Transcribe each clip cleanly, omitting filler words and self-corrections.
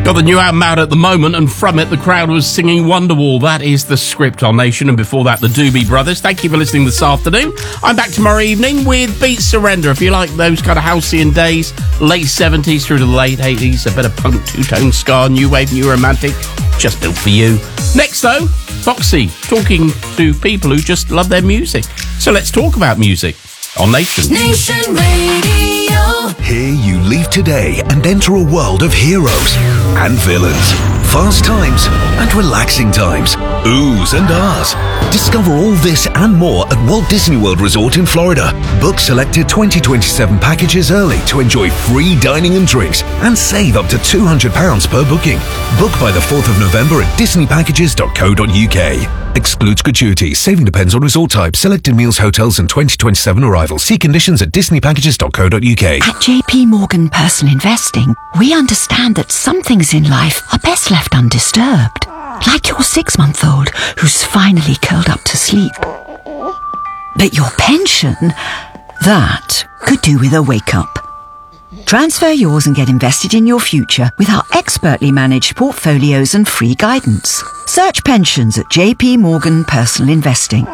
Got the new album out at the moment, and from it, the crowd was singing Wonderwall. That is the Script on Nation, and before that, the Doobie Brothers. Thank you for listening this afternoon. I'm back tomorrow evening with Beat Surrender. If you like those kind of halcyon days, late 70s through to the late 80s, a bit of punk, two-tone ska, new wave, new romantic, just built for you. Next, though, Foxy, talking to people who just love their music. So let's talk about music on Nation. Nation Radio. Here you leave today and enter a world of heroes and villains, fast times and relaxing times, oohs and ahs. Discover all this and more at Walt Disney World Resort in Florida. Book selected 2027 packages early to enjoy free dining and drinks and save up to £200 per booking. Book by the 4th of November at disneypackages.co.uk. Excludes gratuities. Saving depends on resort type. Selected meals, hotels and 2027 arrivals. See conditions at disneypackages.co.uk. At JP Morgan Personal Investing, we understand that some things in life are best left undisturbed. Like your 6-month-old who's finally curled up to sleep. But your pension, that could do with a wake-up. Transfer yours and get invested in your future with our expertly managed portfolios and free guidance. Search pensions at JP Morgan Personal Investing.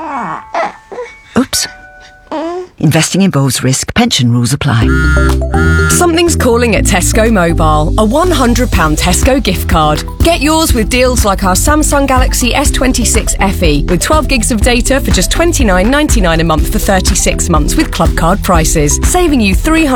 Oops. Investing involves risk. Pension rules apply. Something's calling at Tesco Mobile. A £100 Tesco gift card. Get yours with deals like our Samsung Galaxy S26 FE with 12 gigs of data for just $29.99 a month for 36 months with club card prices, saving you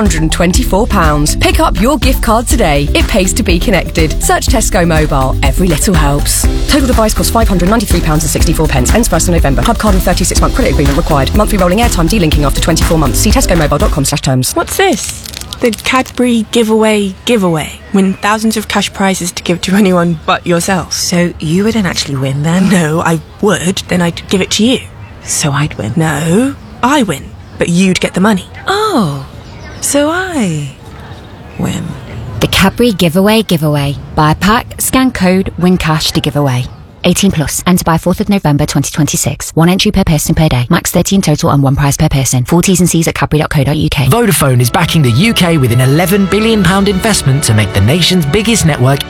£324. Pick up your gift card today. It pays to be connected. Search Tesco Mobile. Every little helps. Total device costs £593.64. Ends 1st of November. Club card and 36-month credit agreement required. Monthly rolling airtime delinking after 24 months. See tescomobile.com/terms. What's this? The Cadbury giveaway. Win thousands of cash prizes to give to anyone but yourself. So you wouldn't actually win then? No, I would. Then I'd give it to you. So I'd win? No, I win. But you'd get the money. Oh, so I win. The Cadbury giveaway. Buy a pack, scan code, win cash to give away. 18 plus. Enter by 4th of November 2026. One entry per person per day. Max 30 in total and one prize per person. Full T's and C's at cadbury.co.uk. Vodafone is backing the UK with an £11 billion investment to make the nation's biggest network